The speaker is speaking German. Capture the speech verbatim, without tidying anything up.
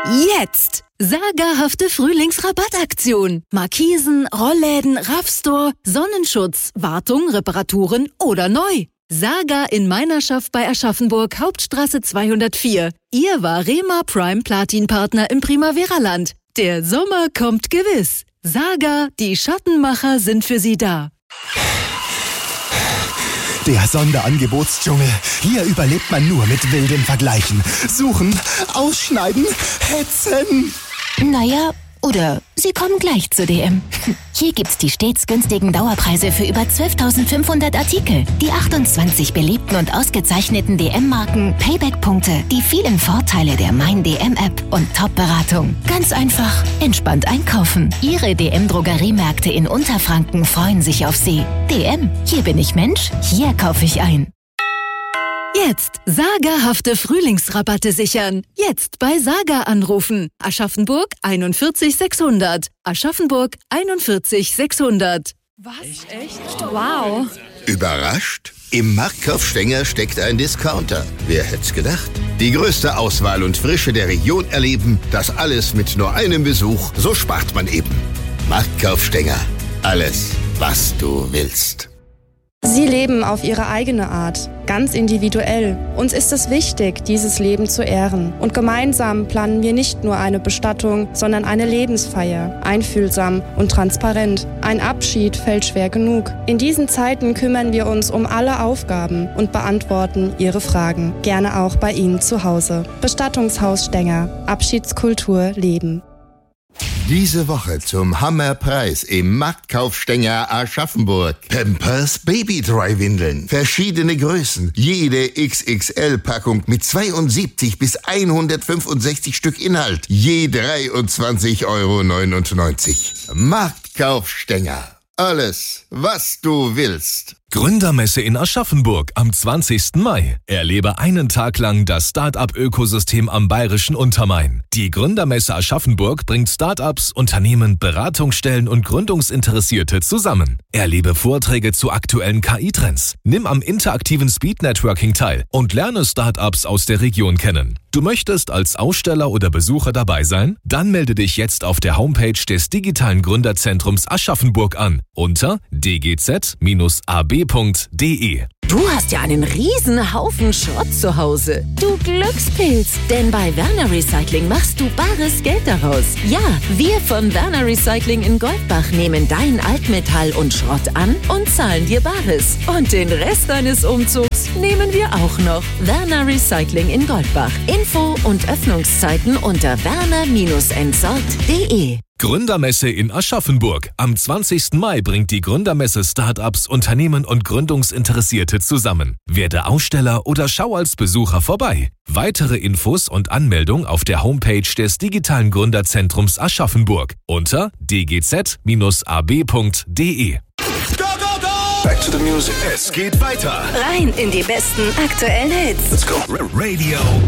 Jetzt! Sagerhafte Frühlingsrabattaktion. Markisen, Rollläden, Raffstore, Sonnenschutz, Wartung, Reparaturen oder neu. Saga in Meinerschaft bei Aschaffenburg, Hauptstraße zweihundertvier. Ihr Varema Prime Platin Partner im Primavera-Land. Der Sommer kommt gewiss. Saga, die Schattenmacher sind für Sie da. Der Sonderangebotsdschungel. Hier überlebt man nur mit wilden Vergleichen. Suchen, ausschneiden, hetzen. Naja, oder Sie kommen gleich zu D M. Hier gibt's die stets günstigen Dauerpreise für über zwölftausendfünfhundert Artikel, die achtundzwanzig beliebten und ausgezeichneten D M-Marken, Payback-Punkte, die vielen Vorteile der Mein D M-App und Top-Beratung. Ganz einfach, entspannt einkaufen. Ihre D M-Drogeriemärkte in Unterfranken freuen sich auf Sie. D M, hier bin ich Mensch, hier kaufe ich ein. Jetzt sagerhafte Frühlingsrabatte sichern. Jetzt bei Saga anrufen. Aschaffenburg einundvierzig sechshundert. Aschaffenburg einundvierzig sechshundert. Was? Echt? Wow. Überrascht? Im Marktkauf Stenger steckt ein Discounter. Wer hätt's gedacht? Die größte Auswahl und Frische der Region erleben, das alles mit nur einem Besuch. So spart man eben. Marktkauf Stenger. Alles, was du willst. Sie leben auf ihre eigene Art, ganz individuell. Uns ist es wichtig, dieses Leben zu ehren. Und gemeinsam planen wir nicht nur eine Bestattung, sondern eine Lebensfeier. Einfühlsam und transparent. Ein Abschied fällt schwer genug. In diesen Zeiten kümmern wir uns um alle Aufgaben und beantworten Ihre Fragen. Gerne auch bei Ihnen zu Hause. Bestattungshaus Stenger. Abschiedskultur leben. Diese Woche zum Hammerpreis im Marktkauf Stenger Aschaffenburg. Pampers Baby-Dry-Windeln. Verschiedene Größen. Jede X X L-Packung mit zweiundsiebzig bis hundertfünfundsechzig Stück Inhalt. Je dreiundzwanzig Euro neunundneunzig. Marktkauf Stenger. Alles, was du willst. Gründermesse in Aschaffenburg am zwanzigsten Mai. Erlebe einen Tag lang das Start-up-Ökosystem am Bayerischen Untermain. Die Gründermesse Aschaffenburg bringt Start-ups, Unternehmen, Beratungsstellen und Gründungsinteressierte zusammen. Erlebe Vorträge zu aktuellen K I-Trends. Nimm am interaktiven Speed-Networking teil und lerne Start-ups aus der Region kennen. Du möchtest als Aussteller oder Besucher dabei sein? Dann melde dich jetzt auf der Homepage des Digitalen Gründerzentrums Aschaffenburg an unter d g z a b punkt d e. Du hast ja einen riesen Haufen Schrott zu Hause. Du Glückspilz, denn bei Werner Recycling machst du bares Geld daraus. Ja, wir von Werner Recycling in Goldbach nehmen dein Altmetall und Schrott an und zahlen dir Bares. Und den Rest deines Umzugs nehmen wir auch noch. Werner Recycling in Goldbach. Info und Öffnungszeiten unter werner entsorgt punkt d e. Gründermesse in Aschaffenburg. Am zwanzigsten Mai bringt die Gründermesse Startups, Unternehmen und Gründungsinteressierte zusammen. Werde Aussteller oder schau als Besucher vorbei. Weitere Infos und Anmeldung auf der Homepage des Digitalen Gründerzentrums Aschaffenburg unter d g z a b punkt d e. Back to the music. Es geht weiter. Rein in die besten aktuellen Hits. Let's go. Radio